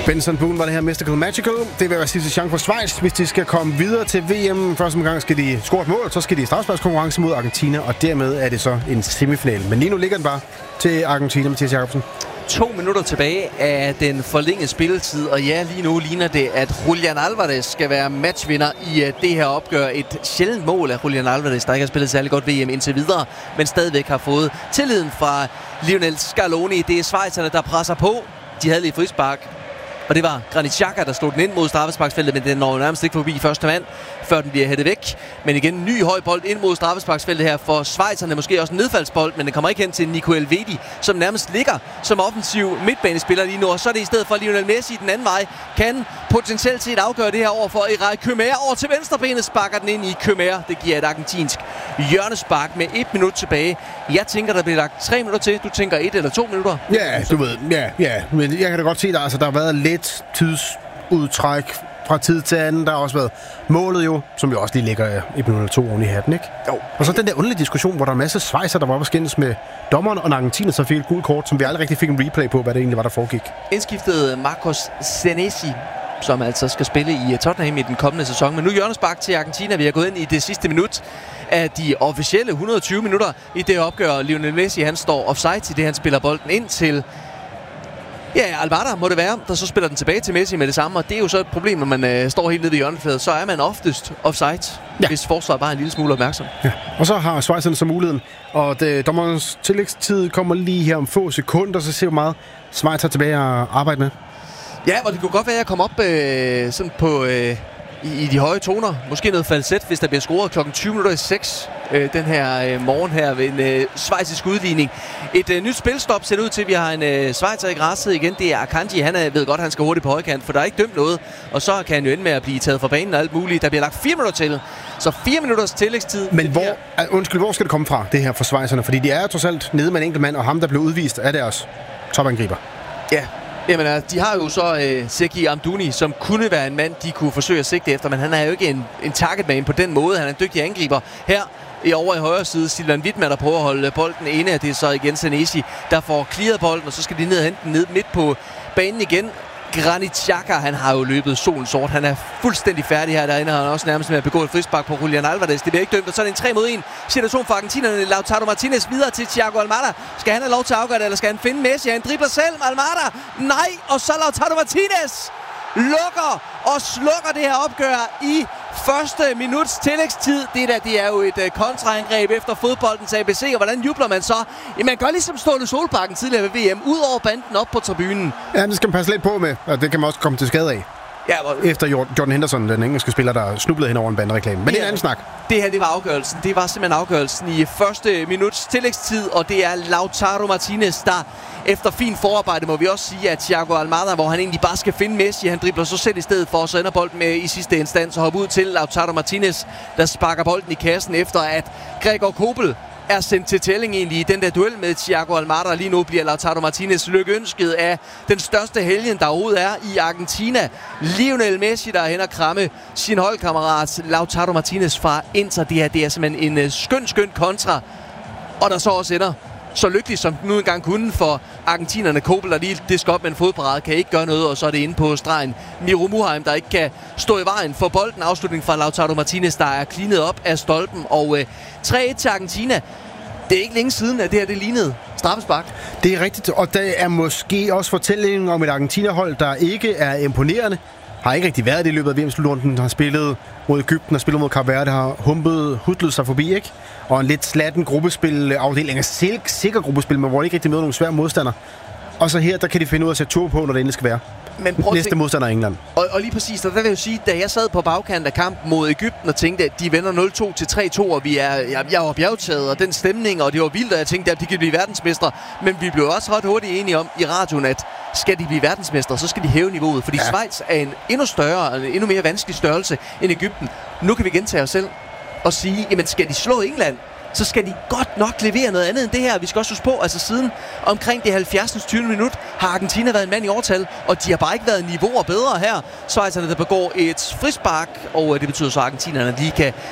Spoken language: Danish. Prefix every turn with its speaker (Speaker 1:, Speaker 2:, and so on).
Speaker 1: Benson Boone var det her, Mystical Magical. Det vil være sidste chance for Schweiz, hvis de skal komme videre til VM. Første gang skal de score et mål, så skal de i strafsparkskonkurrence mod Argentina, og dermed er det så en semifinal. Men lige nu ligger den bare til Argentina, Mathias Jacobsen.
Speaker 2: 2 minutter tilbage af den forlængede spilletid, og ja, lige nu ligner det, at Julian Alvarez skal være matchvinder i det her opgør. Et sjældent mål af Julian Alvarez, der ikke har spillet særlig godt VM indtil videre, men stadigvæk har fået tilliden fra Lionel Scaloni. Det er schweizerne, der presser på. De havde lige frispark, og det var Granit Xhaka, der slog den ind mod straffesparksfeltet, men den når nærmest ikke forbi første mand, før den bliver hættet væk. Men igen, en ny høj bold ind mod straffesparksfeltet her for schweizerne. Måske også en nedfaldsbold, men den kommer ikke hen til Nico Elvedi, som nærmest ligger som offensiv midtbanespiller lige nu. Og så er det i stedet for Lionel Messi den anden vej. Kan potentielt set afgøre det her over for Eray Kjømer. Over til venstrebenet sparker den ind i Kjømer. Det giver et argentinsk hjørnespark med 1 minut tilbage. Jeg tænker, der bliver lagt 3 minutter til. Du tænker 1 eller 2 minutter?
Speaker 1: Ja, du ved. Ja. Men jeg kan da godt se, der har været lidt tidsudtræk fra tid til anden. Der har også været målet jo, som jo også lige ligger 1 minut eller 2 oven i hatten, ikke? Jo. Og så den der underlige diskussion, hvor der er en masse svejser, der var på skændes med dommeren, og en argentiner, så fik et gult kort, som vi aldrig rigtig fik en replay på, hvad det egentlig var, der foregik.
Speaker 2: Indskiftet Marcos Senesi, som altså skal spille i Tottenham i den kommende sæson. Men nu hjørnespark til Argentina. Vi har gået ind i det sidste minut af de officielle 120 minutter i det opgør. Lionel Messi, han står offside i det, han spiller bolden ind til. Ja, Alvaro må det være, der så spiller den tilbage til Messi med det samme, og det er jo så et problem, når man står helt nede ved hjørnefladet, så er man oftest offside, hvis forsvaret bare er en lille smule opmærksom. Ja.
Speaker 1: Og så har Schweizerne så muligheden, og dommerens tillægstid kommer lige her om få sekunder, så ser vi meget Schweiz har tilbage at arbejde med.
Speaker 2: Ja, og det kunne godt være, at jeg kom op sådan på i de høje toner. Måske noget falset, hvis der bliver scoret klokken 6 den her morgen her ved en schweizisk udligning. Et nyt spilstop ser ud til, vi har en Schweizer i græsset igen. Det er Akanji. Han ved godt, at han skal hurtigt på højkant, for der er ikke dømt noget. Og så kan han jo ende med at blive taget fra banen og alt muligt. Der bliver lagt 4 minutter til. Så 4 minutters tillægstid.
Speaker 1: Men hvor skal det komme fra, det her for schweizerne? Fordi de er trods alt nede med en enkelt mand, og ham, der blev udvist, er deres topangriber.
Speaker 2: Ja. Jamen, de har jo så Sergi Amdouni, som kunne være en mand, de kunne forsøge at sigte efter, men han er jo ikke en targetman på den måde. Han er en dygtig angriber. Her over i højre side, Silvan Wittmann, der prøver at holde bolden ene, det er så igen Senesi, der får clearet bolden, og så skal de ned og hente den ned midt på banen igen. Granit Xhaka, han har jo løbet solen sort. Han er fuldstændig færdig her derinde, og han er også nærmest med at begå et frispark på Julian Alvarez. Det bliver ikke dømt, og så er det en 3-mod-1 situation for argentinerne. Lautaro Martinez videre til Thiago Almada. Skal han have lov til at afgøre det, eller skal han finde Messi? Han dribler selv, Almada. Nej, og så Lautaro Martinez lukker og slukker det her opgør i første minuts tillægstid. Det er jo et kontraangreb efter fodboldens ABC, og hvordan jubler man så? Ja, man gør ligesom Ståle Solbakken tidligere ved VM, ud over banden op på tribunen.
Speaker 1: Ja, det skal man passe lidt på med, og det kan man også komme til skade af. Ja, efter Jordan Henderson, den engelske spiller, der snublede hen over en bandereklame. Men det er en anden snak.
Speaker 2: Det her, det var afgørelsen. Det var simpelthen afgørelsen i første minuts tillægstid, og det er Lautaro Martinez, der efter fin forarbejde, må vi også sige, at Thiago Almada, hvor han egentlig bare skal finde Messi, han dribler så selv i stedet for, så ender bolden med i sidste instans og hoppe ud til Lautaro Martinez, der sparker bolden i kassen efter, at Gregor Kobel er sendt til tælling egentlig i den der duel med Thiago Almada. Lige nu bliver Lautaro Martinez lykønsket af den største helgen, der overhovedet er i Argentina. Lionel Messi, der er hen og kramme sin holdkammerat Lautaro Martinez fra Inter. Det er simpelthen en skøn kontra. Og der så også ender så lykkelig som den nu engang kunne for argentinerne. Kobel, der lige disker op med en fodparade, kan ikke gøre noget, og så er det inde på stregen. Miro Muheim, der ikke kan stå i vejen for bolden. Afslutning fra Lautaro Martinez, der er cleanet op af stolpen. Og 3-1 til Argentina. Det er ikke længe siden, at det her det lignede straffespark. Det
Speaker 1: er rigtigt, og der er måske også fortællingen om et Argentina-hold, der ikke er imponerende. Har ikke rigtig været det i løbet af VM-slutrunden. Har spillet mod Egypten, har spillet mod Cape Verde, har hudlet sig forbi, ikke? Og en lidt slatten gruppespil-afdeling af sikker gruppespil, men hvor de ikke rigtig møder nogle svære modstandere. Og så her, der kan de finde ud af at sætte tur på, når det endelig skal være. Men næste modstander er England.
Speaker 2: Og lige præcis, der vil jeg jo sige, da jeg sad på bagkanten af kampen mod Egypten og tænkte, at de vender 0-2 til 3-2, og jeg var bjergtaget, og den stemning, og det var vildt, og jeg tænkte, at de kan blive verdensmestre. Men vi blev også ret hurtigt enige om i radioen, at skal de blive verdensmestre, så skal de hæve niveauet. Fordi Schweiz er en endnu større, en endnu mere vanskelig størrelse end Egypten. Nu kan vi gentage os selv og sige, jamen skal de slå England, så skal de godt nok levere noget andet end det her. Vi skal også huske på, altså siden omkring det 70. 20. minut har Argentina været en mand i overtal, og de har bare ikke været niveauer bedre her. Schweizerne, der begår et frispark, og det betyder så, at argentinerne lige kan